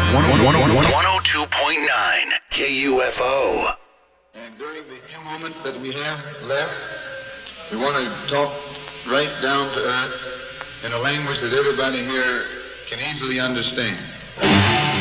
102.9 KUFO. And during the few moments that we have left, we want to talk right down to earth in a language that everybody here can easily understand.